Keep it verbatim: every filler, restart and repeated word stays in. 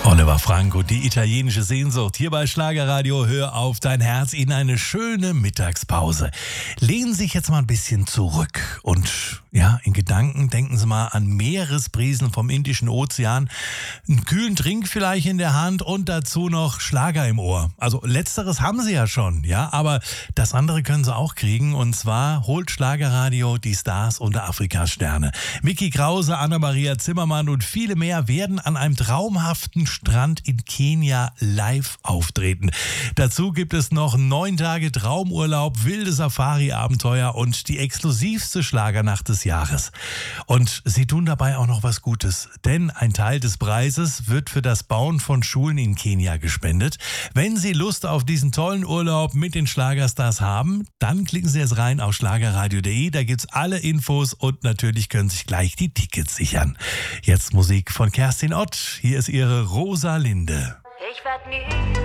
Oliver Franco, die italienische Sehnsucht. Hier bei Schlagerradio, hör auf dein Herz, in eine schöne Mittagspause. Lehnen Sie sich jetzt mal ein bisschen zurück und ja, in Gedanken denken Sie mal an Meeresbrisen vom Indischen Ozean, einen kühlen Trink vielleicht in der Hand und dazu noch Schlager im Ohr. Also letzteres haben Sie ja schon, ja, aber das andere können Sie auch kriegen, und zwar holt Schlagerradio die Stars unter Afrikas Sterne. Micky Krause, Anna-Maria Zimmermann und viele mehr werden an einem traumhaften Strand in Kenia live auftreten. Dazu gibt es noch neun Tage Traumurlaub, wilde Safari-Abenteuer und die exklusivste Schlagernacht des Jahres. Und sie tun dabei auch noch was Gutes, denn ein Teil des Preises wird für das Bauen von Schulen in Kenia gespendet. Wenn Sie Lust auf diesen tollen Urlaub mit den Schlagerstars haben, dann klicken Sie jetzt rein auf schlagerradio punkt de, da gibt's alle Infos und natürlich können Sie sich gleich die Tickets sichern. Jetzt Musik von Kerstin Ott, hier ist ihre Rosalinde. Ich werd nie